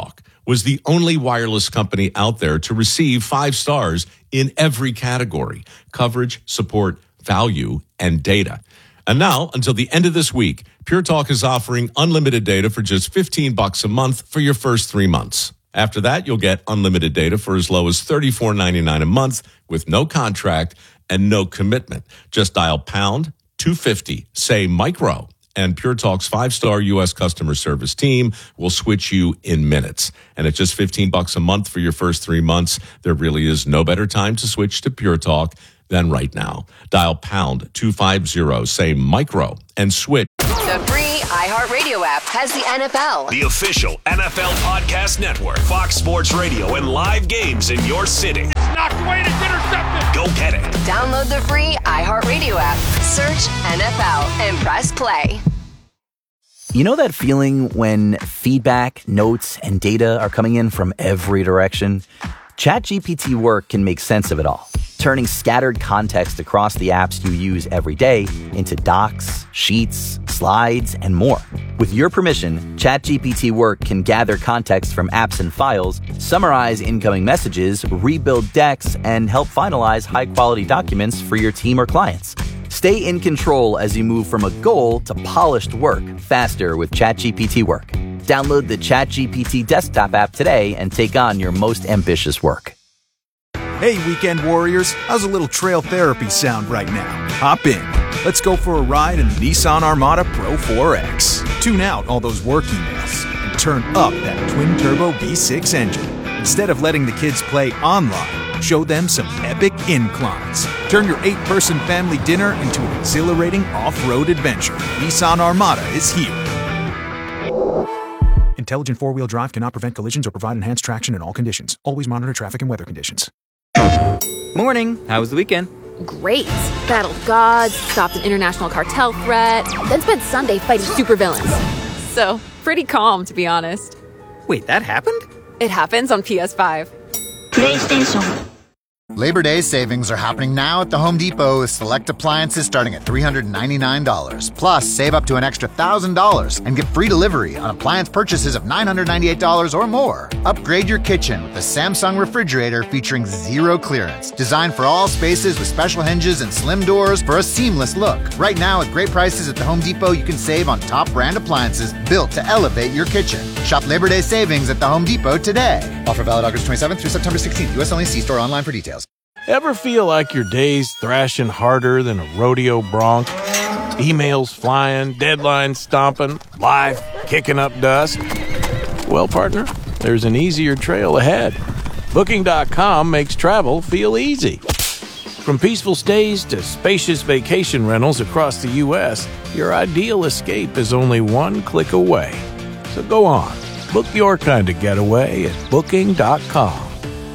was the only wireless company out there to receive 5 stars in every category: coverage, support, value, and data. And now, until the end of this week, Pure Talk is offering unlimited data for just $15 a month for your first 3 months. After that, you'll get unlimited data for as low as $34.99 a month with no contract and no commitment. Just dial pound 250, say micro, and Pure Talk's 5-star U.S. customer service team will switch you in minutes. And at just $15 a month for your first 3 months, there really is no better time to switch to Pure Talk than right now. Dial pound 250, say micro, and switch. The free iHeartRadio app has the NFL. The official NFL podcast network, Fox Sports Radio, and live games in your city. Knocked away and it's intercepted. Go get it. Download the free iHeartRadio app, search NFL, and press play. You know that feeling when feedback, notes, and data are coming in from every direction? ChatGPT Work can make sense of it all, turning scattered context across the apps you use every day into docs, sheets, slides, and more. With your permission, ChatGPT Work can gather context from apps and files, summarize incoming messages, rebuild decks, and help finalize high-quality documents for your team or clients. Stay in control as you move from a goal to polished work faster with ChatGPT Work. Download the ChatGPT desktop app today and take on your most ambitious work. Hey, weekend warriors, how's a little trail therapy sound right now? Hop in. Let's go for a ride in the Nissan Armada Pro 4X. Tune out all those work emails and turn up that twin-turbo V6 engine. Instead of letting the kids play online, show them some epic inclines. Turn your 8-person family dinner into an exhilarating off-road adventure. Nissan Armada is here. Intelligent four-wheel drive cannot prevent collisions or provide enhanced traction in all conditions. Always monitor traffic and weather conditions. Morning. How was the weekend? Great. Battled gods, stopped an international cartel threat, then spent Sunday fighting supervillains. So, pretty calm, to be honest. Wait, that happened? It happens on PS5. PlayStation. Labor Day savings are happening now at the Home Depot with select appliances starting at $399. Plus, save up to an extra $1,000 and get free delivery on appliance purchases of $998 or more. Upgrade your kitchen with the Samsung refrigerator featuring zero clearance. Designed for all spaces with special hinges and slim doors for a seamless look. Right now, at great prices at the Home Depot, you can save on top brand appliances built to elevate your kitchen. Shop Labor Day savings at the Home Depot today. Offer valid August 27th through September 16th. U.S. only. See store online for details. Ever feel like your day's thrashing harder than a rodeo bronc? Emails flying, deadlines stomping, life kicking up dust? Well, partner, there's an easier trail ahead. Booking.com makes travel feel easy. From peaceful stays to spacious vacation rentals across the U.S., your ideal escape is only one click away. So go on, book your kind of getaway at Booking.com.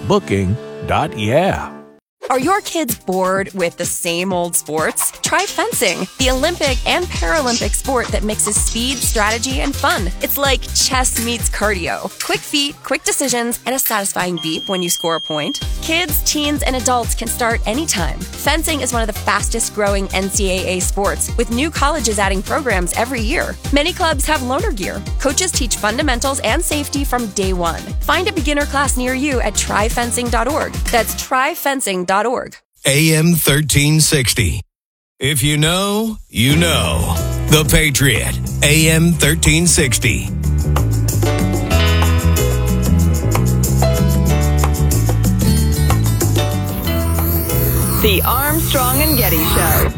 Booking.yeah. Are your kids bored with the same old sports? Try fencing, the Olympic and Paralympic sport that mixes speed, strategy, and fun. It's like chess meets cardio. Quick feet, quick decisions, and a satisfying beep when you score a point. Kids, teens, and adults can start anytime. Fencing is one of the fastest growing NCAA sports, with new colleges adding programs every year. Many clubs have loaner gear. Coaches teach fundamentals and safety from day one. Find a beginner class near you at tryfencing.org. That's tryfencing.org. AM 1360. If you know, you know. The Patriot. AM 1360. The Armstrong and Getty Show.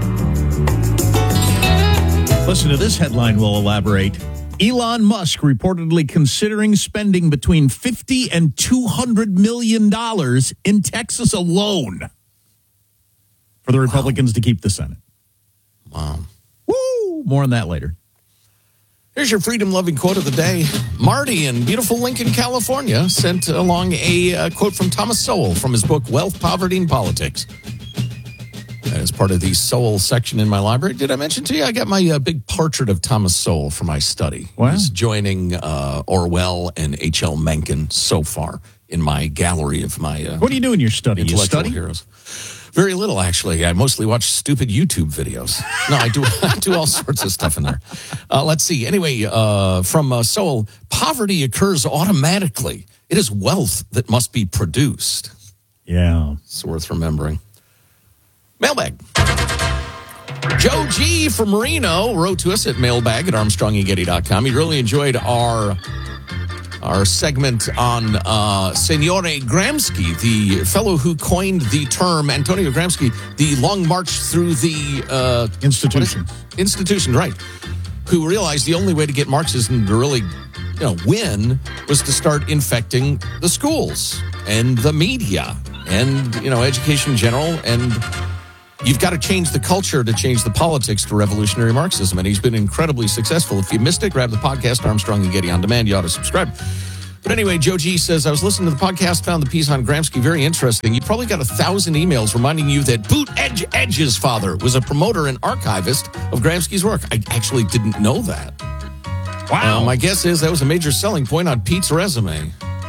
Listen to this headline, we'll elaborate. Elon Musk reportedly considering spending between $50 and $200 million in Texas alone for the Republicans to keep the Senate. Wow. Woo! More on that later. Here's your freedom-loving quote of the day. Marty in beautiful Lincoln, California, sent along a quote from Thomas Sowell from his book, Wealth, Poverty, and Politics. As part of the Sowell section in my library, did I mention to you I got my big portrait of Thomas Sowell for my study? Wow. He's joining Orwell and H.L. Mencken so far in my gallery of my what do you do in your study? Intellectual You study? heroes. Very little, actually. I mostly watch stupid YouTube videos. No, I do all sorts of stuff in there. Let's see. Anyway, from Seoul, poverty occurs automatically. It is wealth that must be produced. Yeah. It's worth remembering. Mailbag. Joe G. from Reno wrote to us at mailbag@armstrongandgetty.com. He really enjoyed our segment on Signore Gramsci, the fellow who coined the term, Antonio Gramsci, the long march through the institution, right? Who realized the only way to get Marxism to really, win was to start infecting the schools and the media and, education in general. And you've got to change the culture to change the politics to revolutionary Marxism. And he's been incredibly successful. If you missed it, grab the podcast, Armstrong and Getty On Demand. You ought to subscribe. But anyway, Joe G says, I was listening to the podcast, found the piece on Gramsci very interesting. You probably got 1,000 emails reminding you that Boot Edge's father was a promoter and archivist of Gramsci's work. I actually didn't know that. Wow. My guess is that was a major selling point on Pete's resume.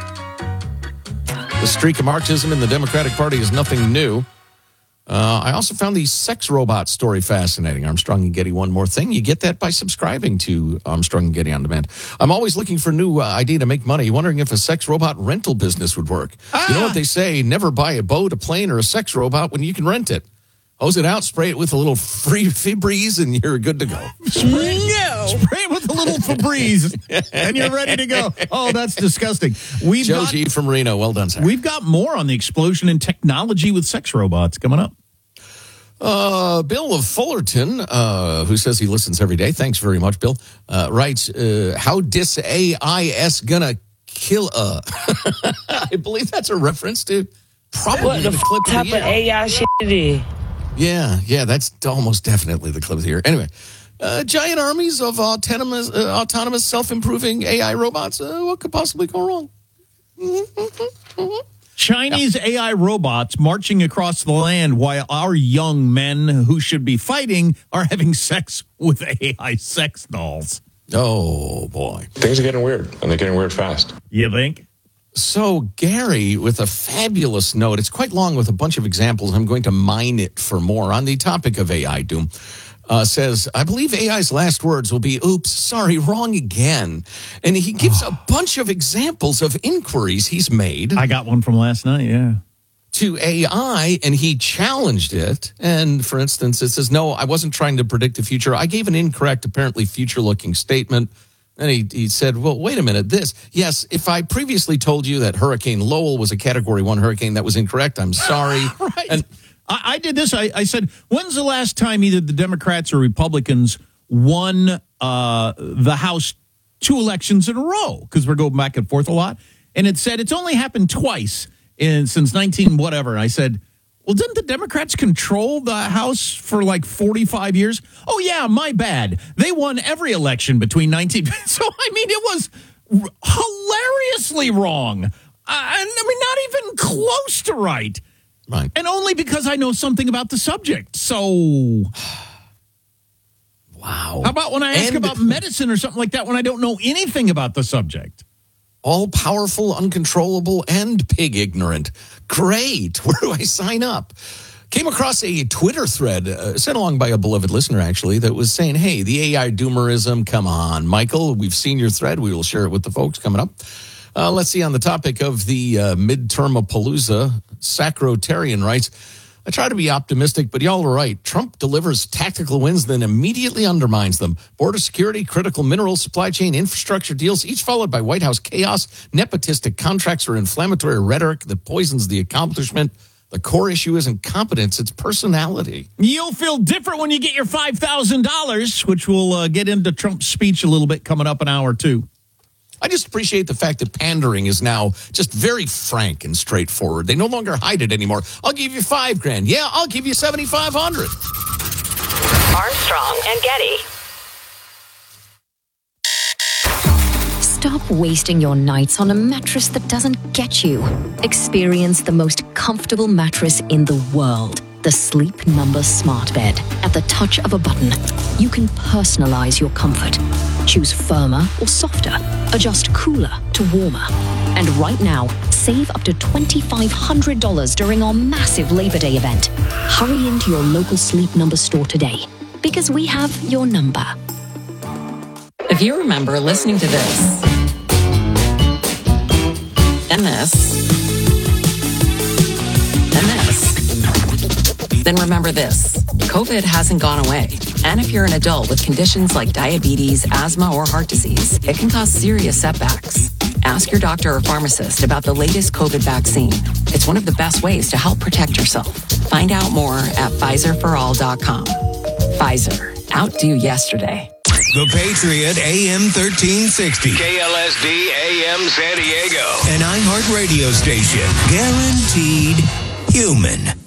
The streak of Marxism in the Democratic Party is nothing new. I also found the sex robot story fascinating. Armstrong and Getty, one more thing. You get that by subscribing to Armstrong and Getty On Demand. I'm always looking for a new idea to make money, wondering if a sex robot rental business would work. You know what they say, never buy a boat, a plane, or a sex robot when you can rent it. Hose it out, spray it with a little free Febreze, and you're good to go. Spray it with a little Febreze, and you're ready to go. Oh, that's disgusting. Joe G. from Reno. Well done, sir. We've got more on the explosion in technology with sex robots coming up. Bill of Fullerton, who says he listens every day. Thanks very much, Bill. Writes, how dis AIS gonna kill I believe that's a reference to probably what the clip type of AI shit it is. Yeah, that's almost definitely the clip here. Anyway, giant armies of autonomous self-improving AI robots. What could possibly go wrong? Chinese AI robots marching across the land while our young men who should be fighting are having sex with AI sex dolls. Oh, boy. Things are getting weird, and they're getting weird fast. You think? So Gary, with a fabulous note, it's quite long with a bunch of examples. I'm going to mine it for more on the topic of AI doom. Says, I believe AI's last words will be, oops, sorry, wrong again. And he gives a bunch of examples of inquiries he's made. I got one from last night, yeah. To AI, and he challenged it. And for instance, it says, no, I wasn't trying to predict the future. I gave an incorrect, apparently future-looking statement. And he said, well, wait a minute, yes, if I previously told you that Hurricane Lowell was a Category 1 hurricane, that was incorrect. I'm sorry. Right. And I did this. I said, when's the last time either the Democrats or Republicans won the House 2 elections in a row? Because we're going back and forth a lot. And it said it's only happened twice since 19 whatever. And I said, well, didn't the Democrats control the House for like 45 years? Oh, yeah, my bad. They won every election between 19... So, I mean, it was hilariously wrong. I mean, not even close to right. Right. And only because I know something about the subject. So... Wow. How about when I ask about medicine or something like that when I don't know anything about the subject? All-powerful, uncontrollable, and pig-ignorant. Great. Where do I sign up? Came across a Twitter thread sent along by a beloved listener, actually, that was saying, hey, the AI doomerism, come on. Michael, we've seen your thread. We will share it with the folks coming up. Let's see, on the topic of the midterm-a-palooza, Sacrotarian writes, I try to be optimistic, but y'all are right. Trump delivers tactical wins, then immediately undermines them. Border security, critical mineral supply chain, infrastructure deals, each followed by White House chaos, nepotistic contracts, or inflammatory rhetoric that poisons the accomplishment. The core issue isn't competence, it's personality. You'll feel different when you get your $5,000, which we'll get into Trump's speech a little bit coming up an hour or two. I just appreciate the fact that pandering is now just very frank and straightforward. They no longer hide it anymore. I'll give you $5,000. Yeah, I'll give you $7,500. Armstrong and Getty. Stop wasting your nights on a mattress that doesn't get you. Experience the most comfortable mattress in the world. The Sleep Number Smart Bed. At the touch of a button, you can personalize your comfort. Choose firmer or softer. Adjust cooler to warmer. And right now, save up to $2,500 during our massive Labor Day event. Hurry into your local Sleep Number store today, because we have your number. If you remember listening to this, and this, and this, then remember this. COVID hasn't gone away. And if you're an adult with conditions like diabetes, asthma, or heart disease, it can cause serious setbacks. Ask your doctor or pharmacist about the latest COVID vaccine. It's one of the best ways to help protect yourself. Find out more at PfizerForAll.com. Pfizer. Outdo yesterday. The Patriot AM 1360. KLSD AM San Diego. An iHeart radio station. Guaranteed human.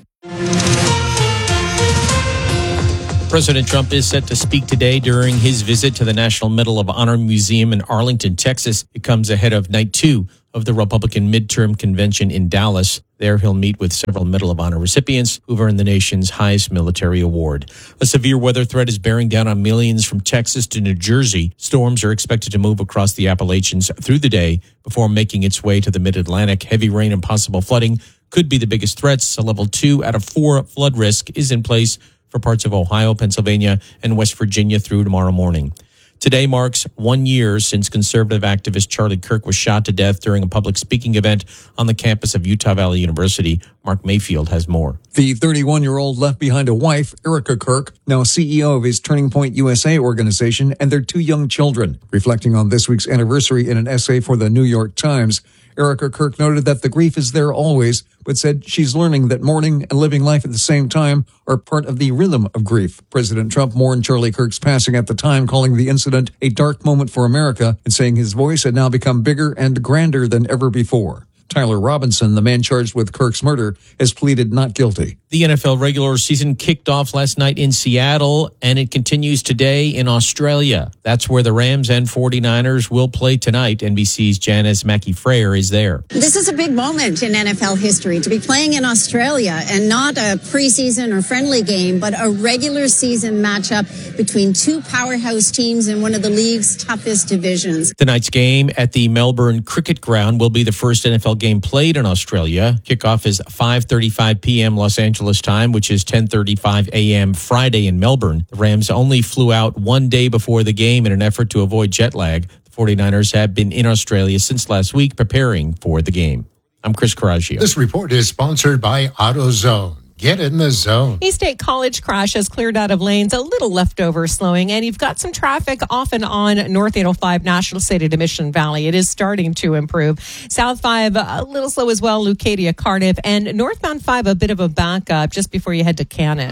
President Trump is set to speak today during his visit to the National Medal of Honor Museum in Arlington, Texas. It comes ahead of night 2 of the Republican midterm convention in Dallas. There he'll meet with several Medal of Honor recipients who've earned the nation's highest military award. A severe weather threat is bearing down on millions from Texas to New Jersey. Storms are expected to move across the Appalachians through the day before making its way to the mid-Atlantic. Heavy rain and possible flooding could be the biggest threats. A level 2 out of 4 flood risk is in place for parts of Ohio, Pennsylvania, and West Virginia through tomorrow morning. Today marks 1 year since conservative activist Charlie Kirk was shot to death during a public speaking event on the campus of Utah Valley University. Mark Mayfield has more. The 31-year-old left behind a wife, Erica Kirk, now CEO of his Turning Point USA organization, and their 2 young children. Reflecting on this week's anniversary in an essay for the New York Times, Erica Kirk noted that the grief is there always, but said she's learning that mourning and living life at the same time are part of the rhythm of grief. President Trump mourned Charlie Kirk's passing at the time, calling the incident a dark moment for America and saying his voice had now become bigger and grander than ever before. Tyler Robinson, the man charged with Kirk's murder, has pleaded not guilty. The NFL regular season kicked off last night in Seattle, and it continues today in Australia. That's where the Rams and 49ers will play tonight. NBC's Janice Mackey-Frayer is there. This is a big moment in NFL history, to be playing in Australia, and not a preseason or friendly game, but a regular season matchup between 2 powerhouse teams in one of the league's toughest divisions. Tonight's game at the Melbourne Cricket Ground will be the first NFL game played in Australia. Kickoff is 5:35 p.m. Los Angeles time, which is 10:35 a.m. Friday in Melbourne. The Rams only flew out 1 day before the game in an effort to avoid jet lag. The 49ers have been in Australia since last week preparing for the game. I'm Chris Coraggio. This report is sponsored by AutoZone. Get in the zone. East State College crash has cleared out of lanes, a little leftover slowing, and you've got some traffic off and on North 805 National City to Mission Valley. It is starting to improve. South 5, a little slow as well, Leucadia, Cardiff, and northbound 5, a bit of a backup just before you head to Cannon.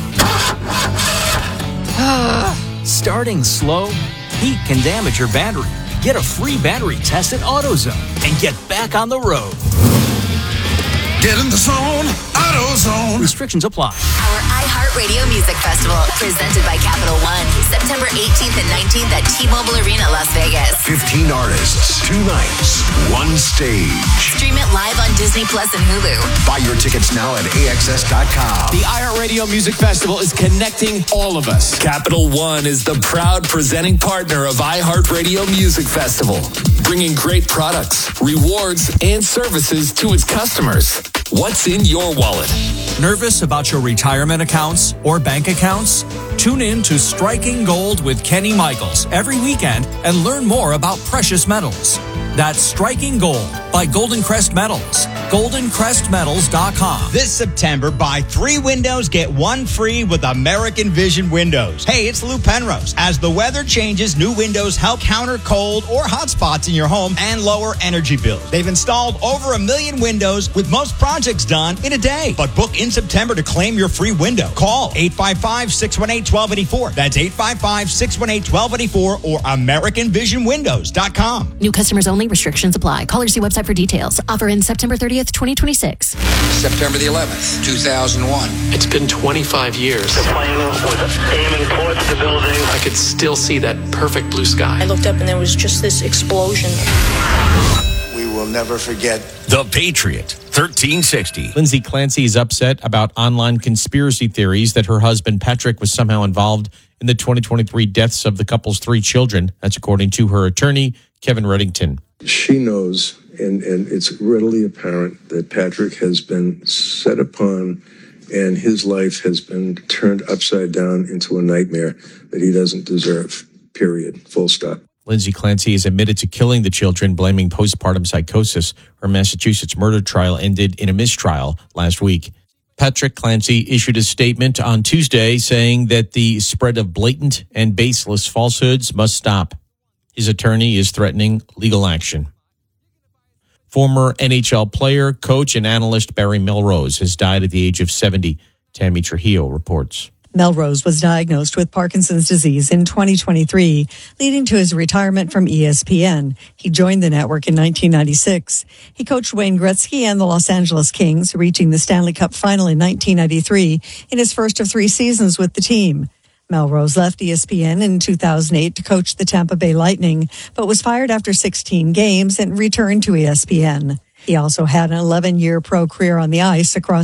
Starting slow? Heat can damage your battery. Get a free battery test at AutoZone and get back on the road. Get in the zone, AutoZone. Restrictions apply. Our iHeartRadio Music Festival, presented by Capital One, September 18th and 19th at T-Mobile Arena, Las Vegas. 15 artists, 2 nights, 1 stage. Stream it live on Disney Plus and Hulu. Buy your tickets now at AXS.com. The iHeartRadio Music Festival is connecting all of us. Capital One is the proud presenting partner of iHeartRadio Music Festival, bringing great products, rewards, and services to its customers. What's in your wallet? Nervous about your retirement accounts or bank accounts? Tune in to Striking Gold with Kenny Michaels every weekend and learn more about precious metals. That's Striking Gold by Golden Crest Metals. GoldenCrestMetals.com. This September, buy 3 windows, get 1 free with American Vision Windows. Hey, it's Lou Penrose. As the weather changes, new windows help counter cold or hot spots in your home and lower energy bills. They've installed over 1 million windows, with most projects done in a day. But book in September to claim your free window. Call 855-618-1284. That's 855-618-1284 or AmericanVisionWindows.com. New customers only. Restrictions apply. Call or see website for details. Offer ends September 30th, 2026. September the 11th, 2001. It's been 25 years. The plane was aiming towards the building. I could still see that perfect blue sky. I looked up and there was just this explosion. We will never forget. The Patriot, 1360. Lindsay Clancy is upset about online conspiracy theories that her husband Patrick was somehow involved in the 2023 deaths of the couple's 3 children. That's according to her attorney, Kevin Reddington. She knows And it's readily apparent that Patrick has been set upon and his life has been turned upside down into a nightmare that he doesn't deserve, period, full stop. Lindsay Clancy is admitted to killing the children, blaming postpartum psychosis. Her Massachusetts murder trial ended in a mistrial last week. Patrick Clancy issued a statement on Tuesday saying that the spread of blatant and baseless falsehoods must stop. His attorney is threatening legal action. Former NHL player, coach, and analyst Barry Melrose has died at the age of 70. Tammy Trujillo reports. Melrose was diagnosed with Parkinson's disease in 2023, leading to his retirement from ESPN. He joined the network in 1996. He coached Wayne Gretzky and the Los Angeles Kings, reaching the Stanley Cup final in 1993 in his first of 3 seasons with the team. Melrose left ESPN in 2008 to coach the Tampa Bay Lightning, but was fired after 16 games and returned to ESPN. He also had an 11-year pro career on the ice across